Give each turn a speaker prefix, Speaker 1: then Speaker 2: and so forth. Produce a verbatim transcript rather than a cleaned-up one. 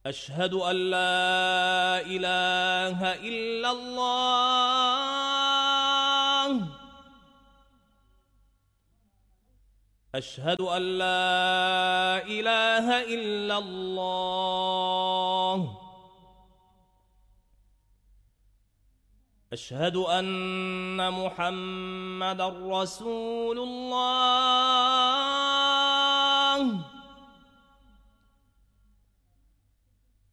Speaker 1: أشهد أن لا إله إلا الله. أشهد أن لا إله إلا الله. أشهد أن محمدًا رسول الله.